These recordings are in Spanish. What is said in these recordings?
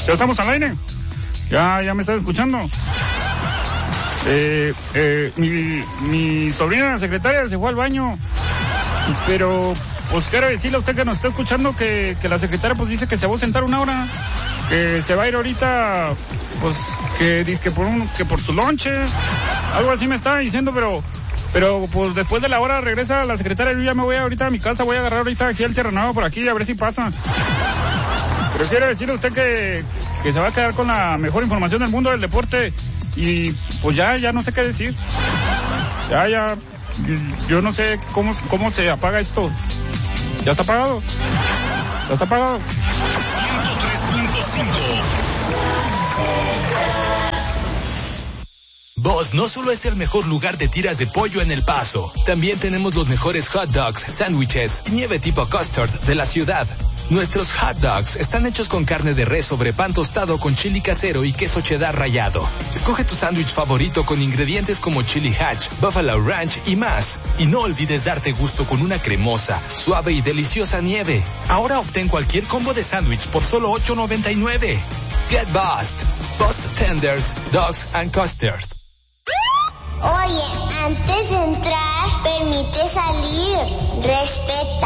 ¿Ya estamos al aire? ¿Ya me estás escuchando? Mi sobrina, la secretaria, se fue al baño. Pero, pues quiero decirle a usted que nos está escuchando que la secretaria pues dice que se va a sentar una hora. Que se va a ir ahorita, pues, que dice que por su lonche. Algo así me estaba diciendo, pero pues después de la hora regresa la secretaria. Yo ya me voy ahorita a mi casa, voy a agarrar ahorita aquí el terrenado por aquí a ver si pasa. Pero quiero decirle a usted que se va a quedar con la mejor información del mundo del deporte. Y pues ya no sé qué decir. Yo no sé cómo se apaga esto. ¿Ya está apagado? ¿Ya está apagado? 103.5. Boss no solo es el mejor lugar de tiras de pollo en El Paso, también tenemos los mejores hot dogs, sándwiches y nieve tipo custard de la ciudad. Nuestros hot dogs están hechos con carne de res sobre pan tostado con chili casero y queso cheddar rallado. Escoge tu sándwich favorito con ingredientes como chili hatch, buffalo ranch y más. Y no olvides darte gusto con una cremosa, suave y deliciosa nieve. Ahora obtén cualquier combo de sándwich por solo $8.99. Get Bossed. Boss Tenders, Dogs and Custard. Oye, antes de entrar, permite salir. Respeta.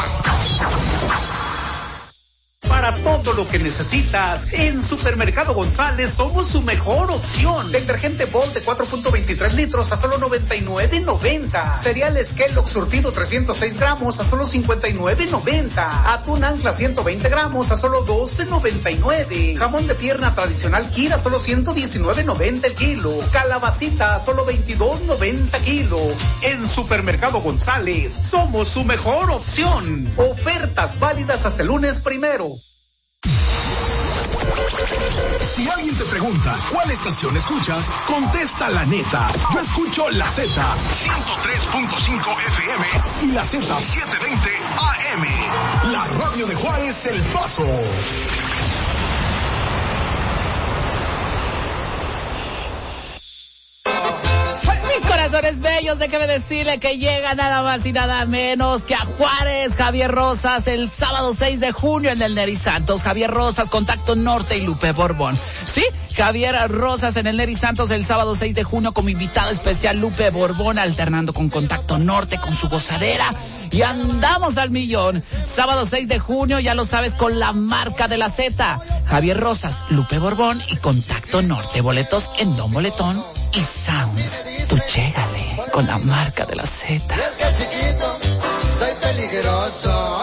Para todo lo que necesitas, en Supermercado González somos su mejor opción. Detergente Bold de 4.23 litros a solo $99.90. Cereales Kellogg surtido 306 gramos a solo $59.90. Atún Ancla 120 gramos a solo $12.99. Jamón de pierna tradicional Kir a solo $119.90 el kilo. Calabacita a solo $22.90 kilo. En Supermercado González somos su mejor opción. Ofertas válidas hasta el lunes 1. Si alguien te pregunta cuál estación escuchas, contesta la neta. Yo escucho la Z 103.5 FM y la Z 720 AM. La radio de Juárez, El Paso. Corazones bellos, déjeme decirle que llega nada más y nada menos que a Juárez, Javier Rosas, el sábado 6 de junio en el Neri Santos. Javier Rosas, Contacto Norte y Lupe Borbón. Sí, Javier Rosas en el Neri Santos el sábado 6 de junio como invitado especial Lupe Borbón, alternando con Contacto Norte con su gozadera. Y andamos al millón. Sábado 6 de junio, ya lo sabes, con la marca de la Z. Javier Rosas, Lupe Borbón y Contacto Norte. Boletos en Don Boletón y Sounds. Tú llégale con la marca de la Z. Es que chiquito, soy peligroso.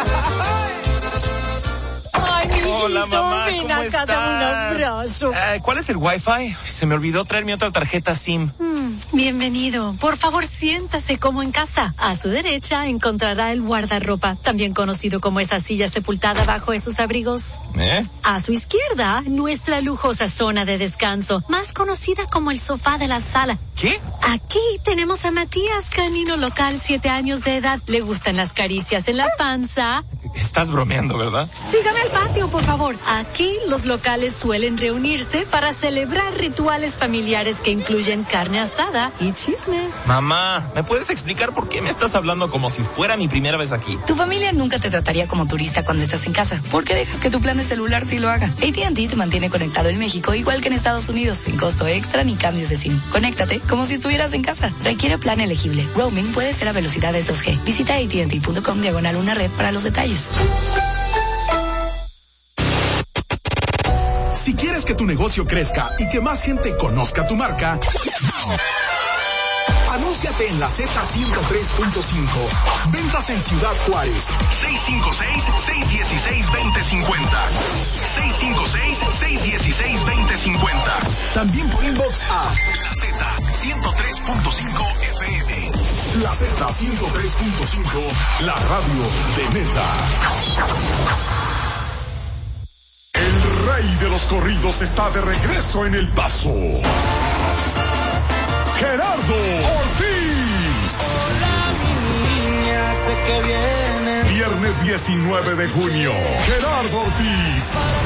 Ay, mi Hola, mamá, ven ¿cómo acá, estás? dame un abrazo. ¿Cuál es el Wi-Fi? Se me olvidó traer mi otra tarjeta SIM. Bienvenido. Por favor, siéntase como en casa. A su derecha encontrará el guardarropa, también conocido como esa silla sepultada bajo esos abrigos. A su izquierda, nuestra lujosa zona de descanso, más conocida como el sofá de la sala. ¿Qué? Aquí tenemos a Matías, canino local, 7 años de edad. Le gustan las caricias en la panza. Estás bromeando, ¿verdad? Sígame al patio, por favor. Aquí los locales suelen reunirse para celebrar rituales familiares que incluyen carne asada y chismes. Mamá, ¿me puedes explicar por qué me estás hablando como si fuera mi primera vez aquí? Tu familia nunca te trataría como turista cuando estás en casa. ¿Por qué dejas que tu plan de celular sí lo haga? AT&T te mantiene conectado en México igual que en Estados Unidos, sin costo extra ni cambios de SIM. Conéctate como si estuvieras en casa. Requiere plan elegible. Roaming puede ser a velocidades 2G. Visita AT&T.com/una red para los detalles. Si quieres que tu negocio crezca y que más gente conozca tu marca, anúnciate en la Z103.5. Ventas en Ciudad Juárez. 656-616-2050. 656-616-2050. También por inbox a la Z103.5 FM. La Z103.5, la radio de Neta. El rey de los corridos está de regreso en El Paso. Gerardo Ortiz. Hola, mi niña, sé que vienes. Viernes 19 de junio. Gerardo Ortiz.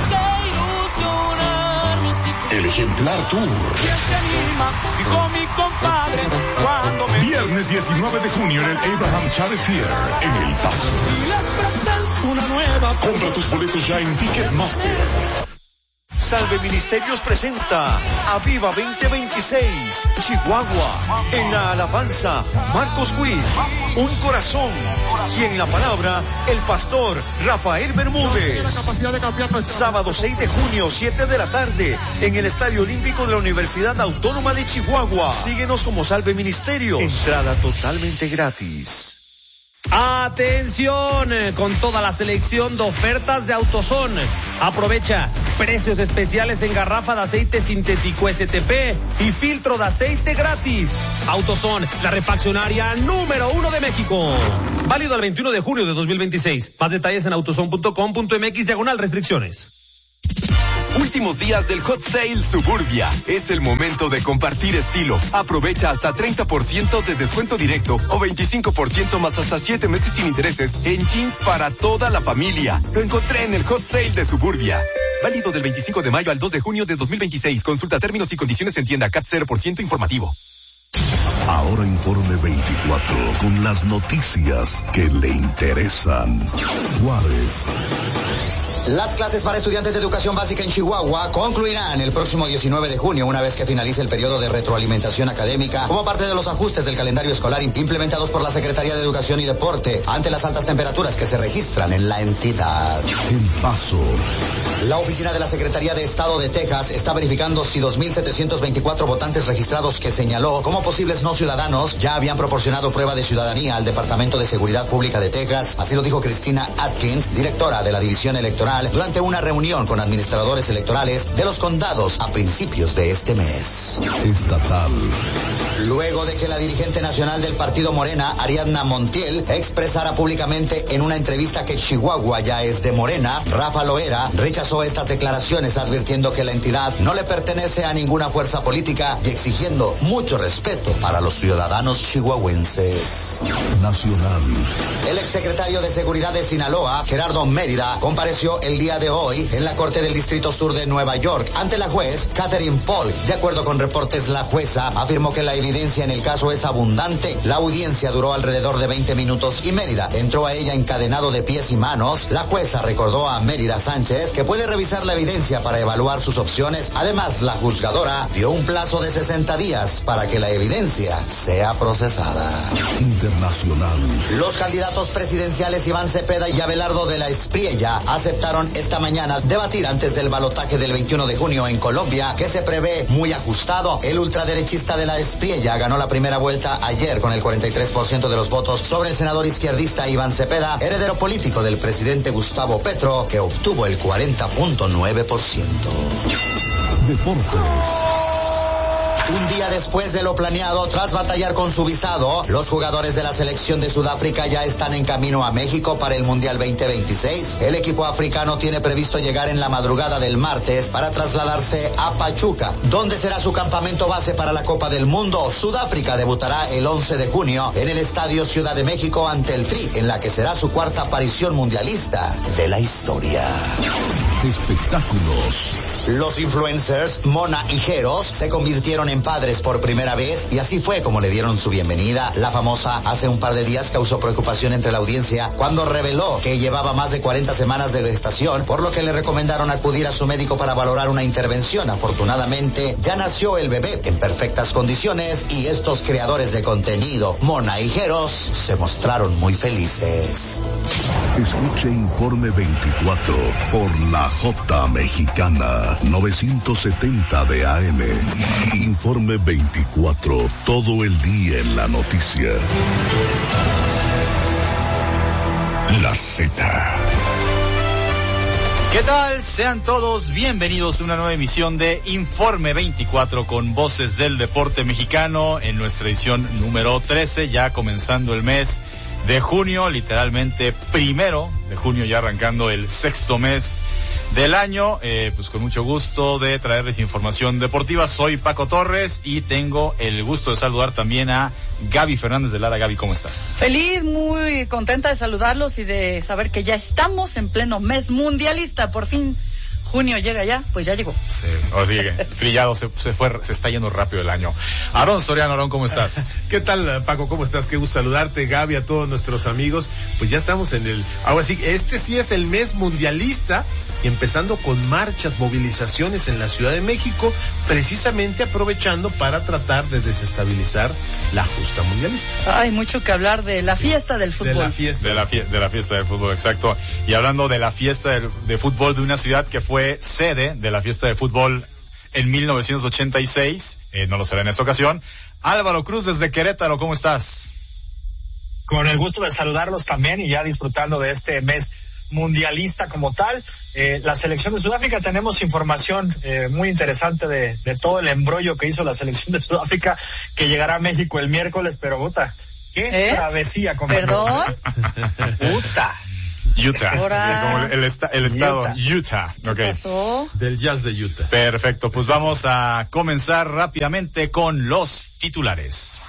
El Ejemplar Tour. Dijo mi compadre cuando me... Viernes 19 de junio en el Abraham Chávez Theater en El Paso. Y les presento una nueva... Compra tus boletos ya en Ticketmaster. Salve Ministerios presenta Aviva 2026, Chihuahua. En la alabanza, Marcos Witt, Un Corazón. Y en la palabra, el pastor Rafael Bermúdez. Sábado 6 de junio, 7 de la tarde, en el Estadio Olímpico de la Universidad Autónoma de Chihuahua. Síguenos como Salve Ministerios. Entrada totalmente gratis. Atención, con toda la selección de ofertas de AutoZone. Aprovecha precios especiales en garrafa de aceite sintético STP y filtro de aceite gratis. AutoZone, la refaccionaria número 1 de México. Válido al 21 de junio de 2026. Más detalles en autozone.com.mx/restricciones. Últimos días del Hot Sale Suburbia. Es el momento de compartir estilo. Aprovecha hasta 30% de descuento directo o 25% más hasta 7 meses sin intereses en jeans para toda la familia. Lo encontré en el Hot Sale de Suburbia. Válido del 25 de mayo al 2 de junio de 2026. Consulta términos y condiciones en tienda CAT 0% informativo. Ahora Informe 24 con las noticias que le interesan. Juárez. Las clases para estudiantes de educación básica en Chihuahua concluirán el próximo 19 de junio, una vez que finalice el periodo de retroalimentación académica, como parte de los ajustes del calendario escolar implementados por la Secretaría de Educación y Deporte ante las altas temperaturas que se registran en la entidad. El Paso. La oficina de la Secretaría de Estado de Texas está verificando si 2.724 votantes registrados que señaló como posibles no ciudadanos ya habían proporcionado prueba de ciudadanía al Departamento de Seguridad Pública de Texas. Así lo dijo Cristina Atkins, directora de la División Electoral, durante una reunión con administradores electorales de los condados a principios de este mes. Estatal. Luego de que la dirigente nacional del partido Morena, Ariadna Montiel, expresara públicamente en una entrevista que Chihuahua ya es de Morena, Rafa Loera rechazó estas declaraciones, advirtiendo que la entidad no le pertenece a ninguna fuerza política y exigiendo mucho respeto para los ciudadanos chihuahuenses. Nacional. El exsecretario de Seguridad de Sinaloa, Gerardo Mérida, compareció el día de hoy en la Corte del Distrito Sur de Nueva York ante la juez Catherine Paul. De acuerdo con reportes, la jueza afirmó que la evidencia en el caso es abundante. La audiencia duró alrededor de 20 minutos y Mérida entró a ella encadenado de pies y manos. La jueza recordó a Mérida Sánchez que puede revisar la evidencia para evaluar sus opciones. Además, la juzgadora dio un plazo de 60 días para que la evidencia sea procesada. Internacional. Los candidatos presidenciales Iván Cepeda y Abelardo de la Espriella aceptaron esta mañana debatir antes del balotaje del 21 de junio en Colombia, que se prevé muy ajustado. El ultraderechista de la Espriella ganó la primera vuelta ayer con el 43% de los votos sobre el senador izquierdista Iván Cepeda, heredero político del presidente Gustavo Petro, que obtuvo el 40.9%. Deportes. Un día después de lo planeado, tras batallar con su visado, los jugadores de la selección de Sudáfrica ya están en camino a México para el Mundial 2026. El equipo africano tiene previsto llegar en la madrugada del martes para trasladarse a Pachuca, donde será su campamento base para la Copa del Mundo. Sudáfrica debutará el 11 de junio en el Estadio Ciudad de México ante el Tri, en la que será su cuarta aparición mundialista de la historia. Espectáculos. Los influencers Mona y Jeros se convirtieron en padres por primera vez y así fue como le dieron su bienvenida. La famosa hace un par de días causó preocupación entre la audiencia cuando reveló que llevaba más de 40 semanas de gestación, por lo que le recomendaron acudir a su médico para valorar una intervención. Afortunadamente ya nació el bebé en perfectas condiciones y estos creadores de contenido, Mona y Jeros, se mostraron muy felices. Escuche Informe 24 por la J Mexicana 970 de AM. Informe 24, todo el día en la noticia. La Z. ¿Qué tal? Sean todos bienvenidos a una nueva emisión de Informe 24 con voces del deporte mexicano en nuestra edición número 13, ya comenzando el mes de junio, literalmente 1 de junio, ya arrancando el 6º mes del año. Pues con mucho gusto de traerles información deportiva. Soy Paco Torres y tengo el gusto de saludar también a Gaby Fernández de Lara. Gaby, ¿cómo estás? Feliz, muy contenta de saludarlos y de saber que ya estamos en pleno mes mundialista. Por fin junio llega ya, pues ya llegó. Sí, así que trillado, se está yendo rápido el año. Aarón Soriano, Aarón, ¿cómo estás? ¿Qué tal, Paco? ¿Cómo estás? Qué gusto saludarte, Gaby, a todos nuestros amigos. Pues ya estamos ahora sí, este sí es el mes mundialista, y empezando con marchas, movilizaciones en la Ciudad de México, precisamente aprovechando para tratar de desestabilizar la justa mundialista. Hay mucho que hablar de la fiesta del fútbol. De la fiesta del fútbol, exacto. Y hablando de la fiesta de fútbol de una ciudad que fue sede de la fiesta de fútbol en 1986, no lo será en esta ocasión. Álvaro Cruz desde Querétaro, ¿cómo estás? Con el gusto de saludarlos también y ya disfrutando de este mes mundialista como tal. La selección de Sudáfrica, tenemos información muy interesante de todo el embrollo que hizo la selección de Sudáfrica, que llegará a México el miércoles, pero puta, qué travesía. ¿Perdón? Puta. Utah, como el estado Utah. ¿Qué pasó? Del Jazz de Utah. Perfecto, pues vamos a comenzar rápidamente con los titulares.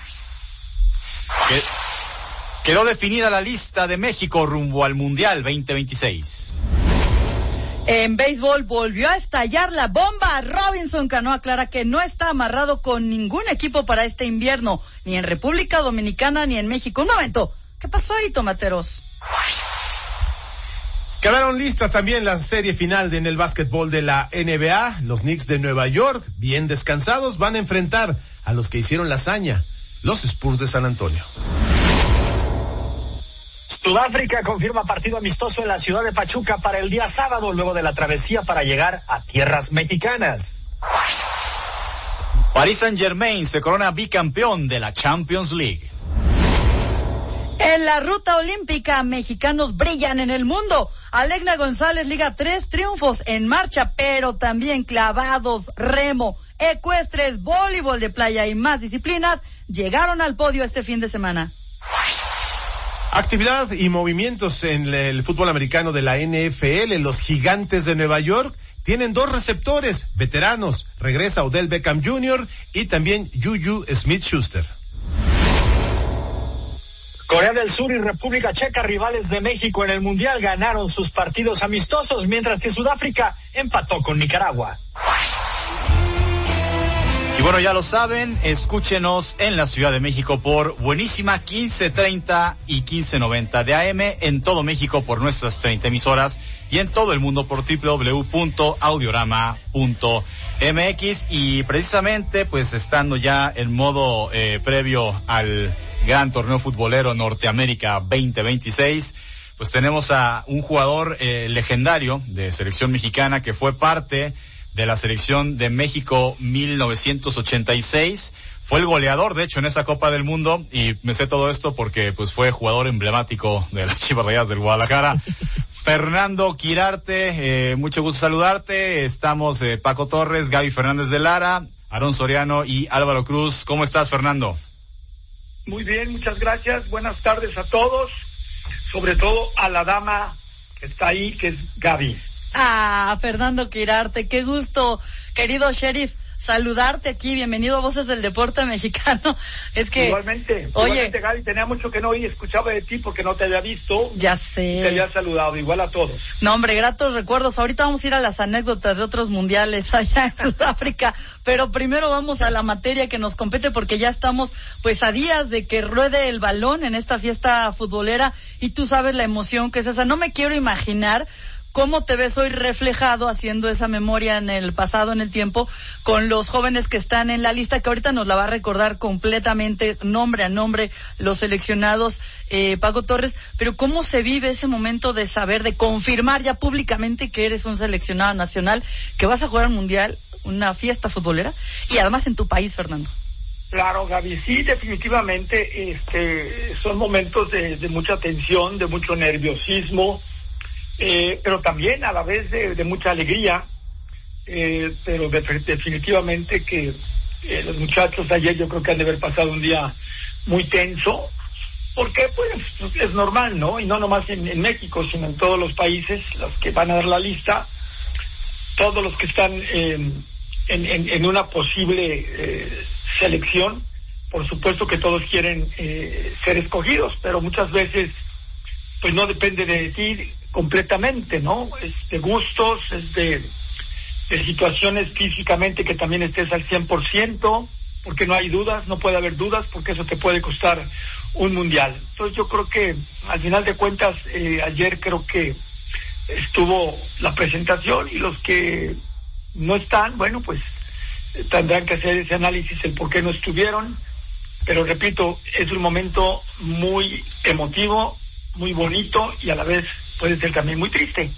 Quedó definida la lista de México rumbo al Mundial 2026. En béisbol volvió a estallar la bomba. Robinson Cano aclara que no está amarrado con ningún equipo para este invierno, ni en República Dominicana ni en México. Un momento, ¿qué pasó ahí, tomateros? Quedaron listas también la serie final en el básquetbol de la NBA. Los Knicks de Nueva York, bien descansados, van a enfrentar a los que hicieron la hazaña, los Spurs de San Antonio. Sudáfrica confirma partido amistoso en la ciudad de Pachuca para el día sábado, luego de la travesía para llegar a tierras mexicanas. Paris Saint-Germain se corona bicampeón de la Champions League. En la ruta olímpica, mexicanos brillan en el mundo. Alegna González liga 3 triunfos en marcha, pero también clavados, remo, ecuestres, voleibol de playa y más disciplinas llegaron al podio este fin de semana. Actividad y movimientos en el fútbol americano de la NFL. Los Gigantes de Nueva York tienen 2 receptores veteranos. Regresa Odell Beckham Jr. y también Juju Smith-Schuster. Corea del Sur y República Checa, rivales de México en el Mundial, ganaron sus partidos amistosos, mientras que Sudáfrica empató con Nicaragua. Y bueno, ya lo saben, escúchenos en la Ciudad de México por buenísima 1530 y 1590 de AM, en todo México por nuestras 30 emisoras y en todo el mundo por www.audiorama.mx. Y precisamente, pues estando ya en modo previo al gran torneo futbolero Norteamérica 2026, pues tenemos a un jugador legendario de selección mexicana que fue parte de la selección de México 1986, fue el goleador de hecho en esa Copa del Mundo, y me sé todo esto porque pues fue jugador emblemático de las Chivas Rayadas del Guadalajara. Fernando Quirarte, mucho gusto saludarte. Estamos Paco Torres, Gaby Fernández de Lara, Aarón Soriano y Álvaro Cruz. ¿Cómo estás, Fernando? Muy bien, muchas gracias. Buenas tardes a todos, sobre todo a la dama que está ahí, que es Gaby. Fernando Quirarte, qué gusto, querido Sheriff, saludarte aquí. Bienvenido a Voces del Deporte Mexicano. Es que igualmente Gaby, tenía mucho que no escuchaba de ti porque no te había visto. Ya sé. Te había saludado, igual a todos. No, hombre, gratos recuerdos. Ahorita vamos a ir a las anécdotas de otros mundiales allá en Sudáfrica, pero primero vamos a la materia que nos compete, porque ya estamos pues a días de que ruede el balón en esta fiesta futbolera, y tú sabes la emoción que es esa. No me quiero imaginar ¿cómo te ves hoy reflejado haciendo esa memoria en el pasado, en el tiempo, con los jóvenes que están en la lista, que ahorita nos la va a recordar completamente, nombre a nombre, los seleccionados, Paco Torres? Pero ¿cómo se vive ese momento de saber, de confirmar ya públicamente que eres un seleccionado nacional, que vas a jugar al Mundial, una fiesta futbolera, y además en tu país, Fernando? Claro, Gaby, sí, definitivamente son momentos de mucha tensión, de mucho nerviosismo, pero también a la vez de mucha alegría, pero definitivamente que los muchachos ayer yo creo que han de haber pasado un día muy tenso, porque pues es normal, ¿no? Y no nomás en México, sino en todos los países, los que van a dar la lista, todos los que están en una posible selección, por supuesto que todos quieren ser escogidos, pero muchas veces pues no depende de ti completamente, ¿no? Es de gustos, es de de situaciones físicamente que también estés al 100%, porque no hay dudas, no puede haber dudas, porque eso te puede costar un mundial. Entonces yo creo que al final de cuentas ayer creo que estuvo la presentación, y los que no están, bueno, pues tendrán que hacer ese análisis el por qué no estuvieron, pero repito, es un momento muy emotivo, muy bonito, y a la vez puede ser también muy triste.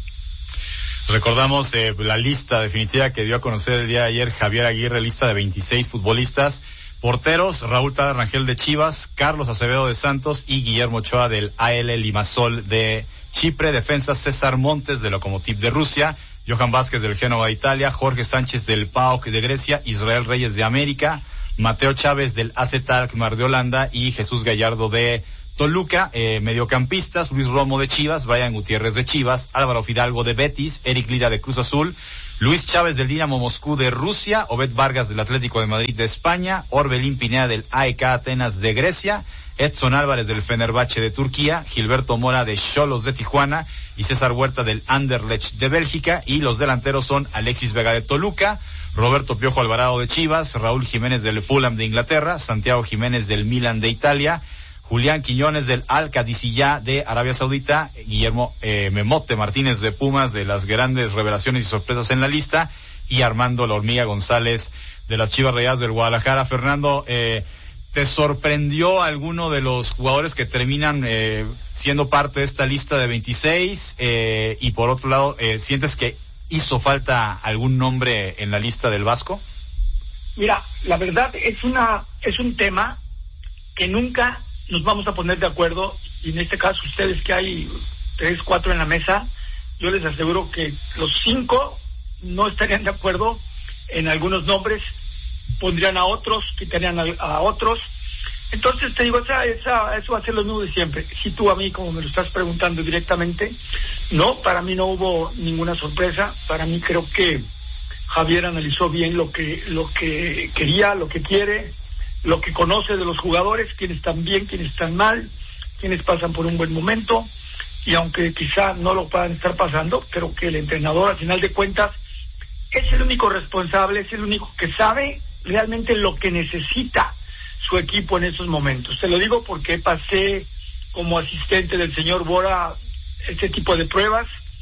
Recordamos la lista definitiva que dio a conocer el día de ayer Javier Aguirre, lista de 26 futbolistas. Porteros, Raúl Tadar Rangel de Chivas, Carlos Acevedo de Santos y Guillermo Ochoa del AL Limassol de Chipre. Defensas, César Montes de Lokomotiv de Rusia, Johan Vázquez del Génova de Italia, Jorge Sánchez del PAOK de Grecia, Israel Reyes de América, Mateo Chávez del AZ Alkmaar de Holanda y Jesús Gallardo de Toluca. Mediocampistas, Luis Romo de Chivas, Brian Gutiérrez de Chivas, Álvaro Fidalgo de Betis, Eric Lira de Cruz Azul, Luis Chávez del Dinamo Moscú de Rusia, Obed Vargas del Atlético de Madrid de España, Orbelín Pineda del AEK Atenas de Grecia, Edson Álvarez del Fenerbahce de Turquía, Gilberto Mora de Xolos de Tijuana y César Huerta del Anderlecht de Bélgica. Y los delanteros son Alexis Vega de Toluca, Roberto Piojo Alvarado de Chivas, Raúl Jiménez del Fulham de Inglaterra, Santiago Jiménez del Milan de Italia, Julián Quiñones del Al-Qadisiyah de Arabia Saudita, Guillermo Memote Martínez de Pumas, de las grandes revelaciones y sorpresas en la lista, y Armando La Hormiga González de las Chivas Rayadas del Guadalajara. Fernando, ¿te sorprendió alguno de los jugadores que terminan siendo parte de esta lista de 26? Y por otro lado, ¿sientes que hizo falta algún nombre en la lista del Vasco? Mira, la verdad es un tema que nunca nos vamos a poner de acuerdo, y en este caso ustedes que hay 3, 4 en la mesa, yo les aseguro que los 5 no estarían de acuerdo en algunos nombres, pondrían a otros, quitarían a otros. Entonces te digo, eso va a ser lo mismo de siempre. Si tú a mí, como me lo estás preguntando directamente, no, para mí no hubo ninguna sorpresa. Para mí creo que Javier analizó bien lo que quería, lo que quiere, lo que conoce de los jugadores, quienes están bien, quienes están mal, quienes pasan por un buen momento, y aunque quizá no lo puedan estar pasando, creo que el entrenador, al final de cuentas, es el único responsable, es el único que sabe realmente lo que necesita su equipo en esos momentos. Te lo digo porque pasé como asistente del señor Bora este tipo de pruebas,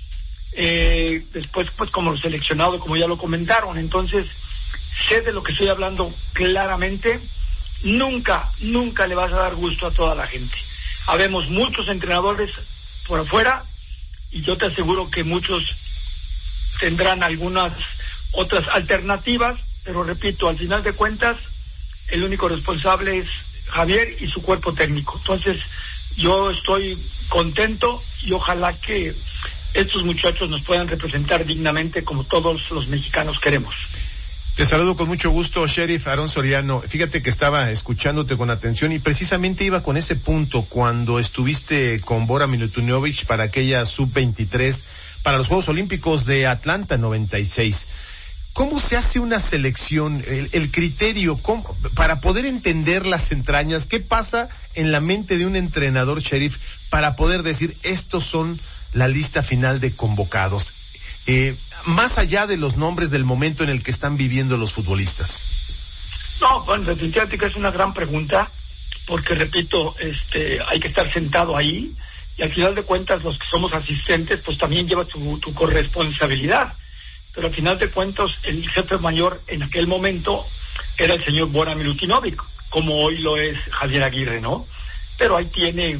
después pues como seleccionado, como ya lo comentaron. Entonces sé de lo que estoy hablando claramente. Nunca le vas a dar gusto a toda la gente. Habemos muchos entrenadores por afuera, y yo te aseguro que muchos tendrán algunas otras alternativas, pero repito, al final de cuentas el único responsable es Javier y su cuerpo técnico. Entonces yo estoy contento, y ojalá que estos muchachos nos puedan representar dignamente como todos los mexicanos queremos. Te saludo con mucho gusto, Sheriff Aarón Soriano. Fíjate que estaba escuchándote con atención y precisamente iba con ese punto cuando estuviste con Bora Milutinovic para aquella sub-23 para los Juegos Olímpicos de Atlanta 96. ¿Cómo se hace una selección? El criterio, para poder entender las entrañas, ¿qué pasa en la mente de un entrenador, Sheriff, para poder decir estos son la lista final de convocados? Más allá de los nombres del momento en el que están viviendo los futbolistas. No, bueno, definitivamente que es una gran pregunta, porque repito, hay que estar sentado ahí, y al final de cuentas los que somos asistentes pues también lleva tu corresponsabilidad, pero al final de cuentas el jefe mayor en aquel momento era el señor Bora Milutinovic, como hoy lo es Javier Aguirre, ¿no? Pero ahí tiene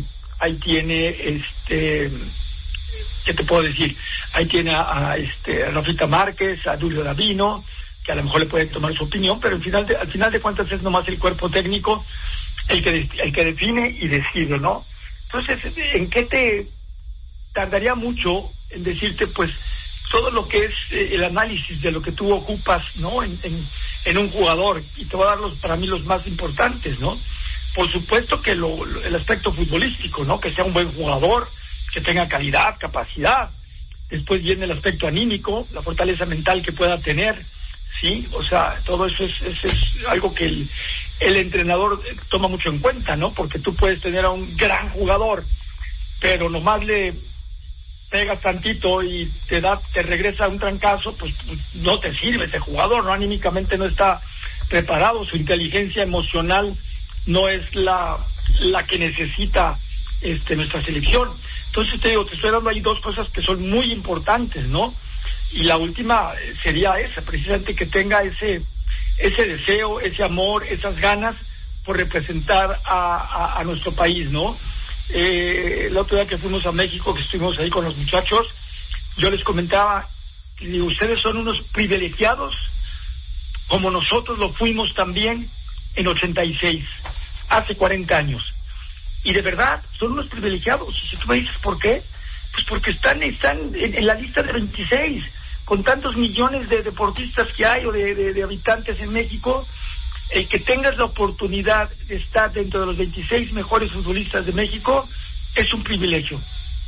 ¿qué te puedo decir? Ahí tiene a Rafita Márquez, a Julio Davino, que a lo mejor le puede tomar su opinión, pero al final de cuentas es nomás el cuerpo técnico el que define y decide, ¿no? Entonces, ¿en qué te tardaría mucho en decirte, pues, todo lo que es el análisis de lo que tú ocupas, ¿no? En un jugador, y te voy a dar para mí los más importantes, ¿no? Por supuesto que el aspecto futbolístico, ¿no? Que sea un buen jugador, que tenga calidad, capacidad. Después viene el aspecto anímico, la fortaleza mental que pueda tener, ¿sí? O sea, todo eso es algo que el entrenador toma mucho en cuenta, ¿no? Porque tú puedes tener a un gran jugador, pero nomás le pegas tantito y te regresa un trancazo, pues no te sirve ese jugador, ¿no? Anímicamente no está preparado, su inteligencia emocional no es la que necesita nuestra selección. Entonces te estoy dando ahí dos cosas que son muy importantes, ¿no? Y la última sería esa, precisamente que tenga ese deseo, ese amor, esas ganas por representar a nuestro país, ¿no? El otro día que fuimos a México, que estuvimos ahí con los muchachos, yo les comentaba, y ustedes son unos privilegiados, como nosotros lo fuimos también en 86, hace 40 años. Y de verdad, son unos privilegiados. Y si tú me dices por qué, pues porque están en la lista de 26, con tantos millones de deportistas que hay o de habitantes en México. El que tengas la oportunidad de estar dentro de los 26 mejores futbolistas de México es un privilegio.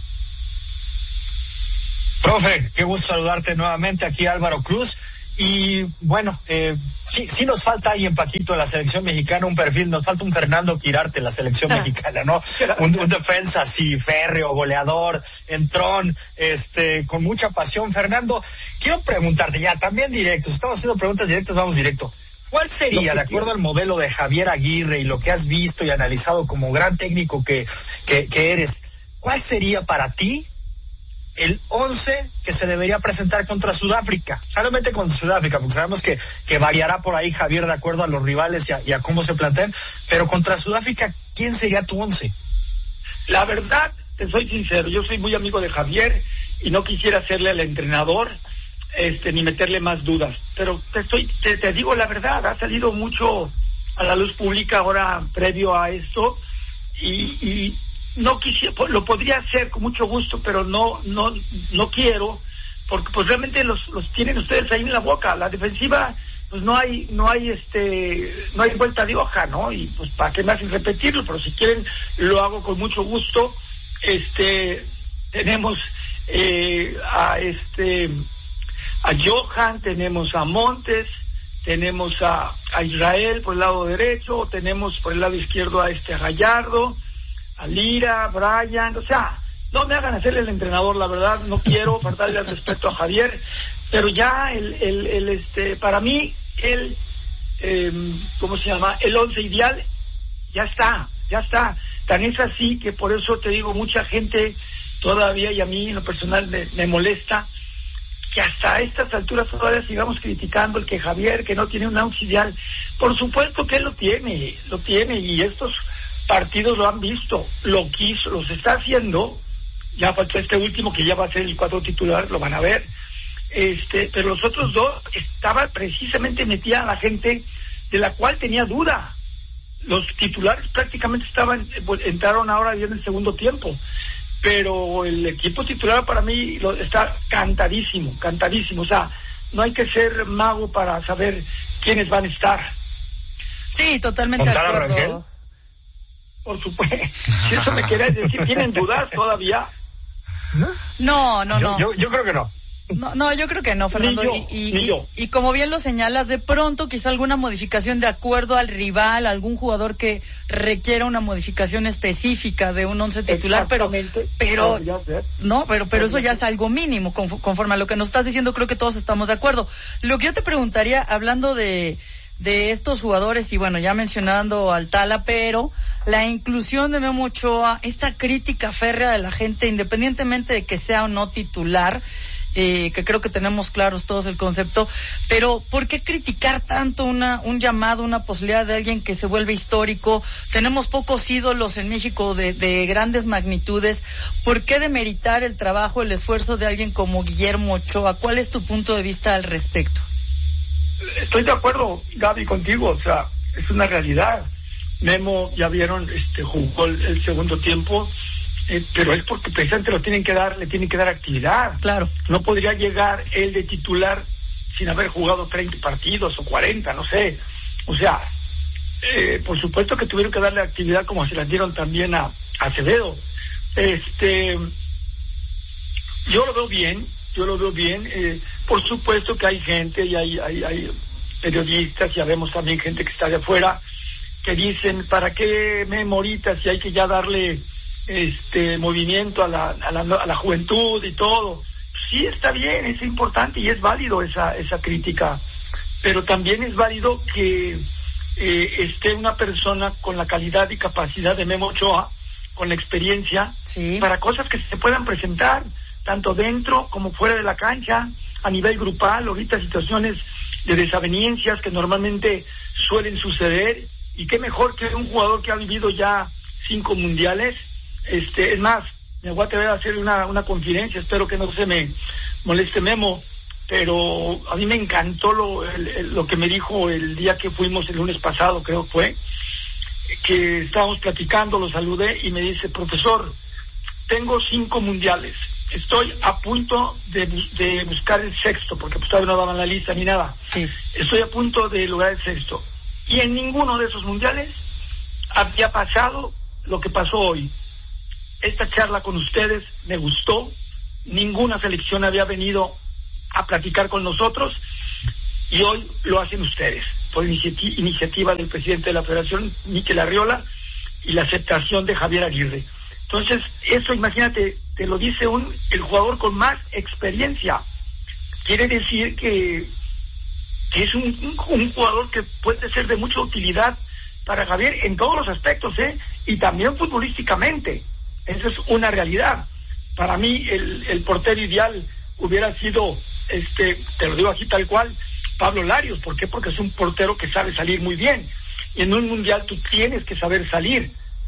Profe, qué gusto saludarte nuevamente, aquí Álvaro Cruz. Y bueno, sí nos falta alguien, Paquito, en la selección mexicana, un perfil, nos falta un Fernando Quirarte en la selección mexicana, ¿no? Un defensa así, férreo, goleador, entrón, con mucha pasión. Fernando, quiero preguntarte ya, también directos, estamos haciendo preguntas directas, vamos directo. ¿Cuál sería, de acuerdo al modelo de Javier Aguirre y lo que has visto y analizado como gran técnico que eres, cuál sería para ti el 11 que se debería presentar contra Sudáfrica? Solamente contra Sudáfrica, porque sabemos que variará por ahí, Javier, de acuerdo a los rivales y a cómo se planteen, pero contra Sudáfrica, ¿quién sería tu 11? La verdad, te soy sincero, yo soy muy amigo de Javier y no quisiera hacerle al entrenador ni meterle más dudas, pero te digo la verdad, ha salido mucho a la luz pública ahora previo a esto y no quisiera, lo podría hacer con mucho gusto, pero no quiero, porque pues realmente los tienen ustedes ahí en la boca. La defensiva, pues no hay vuelta de hoja, ¿no? Y pues para qué me hacen repetirlo, pero si quieren lo hago con mucho gusto. Tenemos a Johan, tenemos a Montes, tenemos a Israel por el lado derecho, tenemos por el lado izquierdo a Gallardo, a Lira, Brian, o sea, no me hagan hacerle el entrenador, la verdad, no quiero faltarle al respeto a Javier, pero ya para mí, ¿cómo se llama? El 11 ideal, ya está, tan es así que por eso te digo, mucha gente todavía, y a mí en lo personal me molesta, que hasta estas alturas todavía sigamos criticando el que Javier, que no tiene un auxiliar. Por supuesto que él lo tiene, y estos partidos lo han visto, lo quiso, los está haciendo. Ya faltó este último que ya va a ser el cuadro titular, lo van a ver. Pero los otros dos estaban precisamente metida a la gente de la cual tenía duda. Los titulares prácticamente entraron ahora ya en el segundo tiempo. Pero el equipo titular para mí está cantadísimo, o sea, no hay que ser mago para saber quiénes van a estar. Sí, totalmente de acuerdo. Rangel? Por supuesto, si eso me quieres decir, ¿tienen dudas todavía? No. Yo creo que no. No, yo creo que no, Fernando. Ni yo. Y como bien lo señalas, de pronto quizá alguna modificación de acuerdo al rival, algún jugador que requiera una modificación específica de un 11 titular, pero eso ya es algo mínimo, conforme a lo que nos estás diciendo, creo que todos estamos de acuerdo. Lo que yo te preguntaría, hablando de estos jugadores, y bueno, ya mencionando al Tala, pero la inclusión de Memo Ochoa, esta crítica férrea de la gente, independientemente de que sea o no titular, que creo que tenemos claros todos el concepto, pero ¿por qué criticar tanto un llamado, una posibilidad de alguien que se vuelve histórico? Tenemos pocos ídolos en México de grandes magnitudes. ¿Por qué demeritar el trabajo, el esfuerzo de alguien como Guillermo Ochoa? ¿Cuál es tu punto de vista al respecto? Estoy de acuerdo, Gaby, contigo, o sea, es una realidad. Memo, ya vieron, jugó el segundo tiempo, pero es porque precisamente le tienen que dar actividad. Claro. No podría llegar él de titular sin haber jugado 30 partidos o 40, no sé. O sea, por supuesto que tuvieron que darle actividad como se la dieron también a Acevedo. Yo lo veo bien. Por supuesto que hay gente y hay periodistas, ya vemos también gente que está de afuera, que dicen, ¿para qué Memo ahorita si hay que ya darle movimiento a la juventud y todo. Sí, está bien, es importante y es válido esa crítica, pero también es válido que esté una persona con la calidad y capacidad de Memo Ochoa, con la experiencia, para cosas que se puedan presentar, tanto dentro como fuera de la cancha, a nivel grupal, ahorita situaciones de desavenencias que normalmente suelen suceder, y qué mejor que un jugador que ha vivido ya 5 mundiales. Es más, me voy a atrever a hacer una confidencia, espero que no se me moleste Memo, pero a mí me encantó lo que me dijo el día que fuimos el lunes pasado, creo que fue, que estábamos platicando, lo saludé y me dice: profesor, tengo 5 mundiales, estoy a punto de buscar el 6º, porque pues todavía no daban la lista ni nada. Estoy a punto de lograr el 6º, y en ninguno de esos mundiales había pasado lo que pasó hoy. Esta charla con ustedes me gustó, ninguna selección había venido a platicar con nosotros, y hoy lo hacen ustedes, por iniciativa del presidente de la Federación, Mikel Arriola, y la aceptación de Javier Aguirre. Entonces, eso, imagínate, te lo dice el jugador con más experiencia. Quiere decir que es un jugador que puede ser de mucha utilidad para Javier en todos los aspectos, y también futbolísticamente. Esa es una realidad. Para mí, el portero ideal hubiera sido, te lo digo así tal cual, Pablo Larios. ¿Por qué? Porque es un portero que sabe salir muy bien. Y en un mundial tú tienes que saber salir.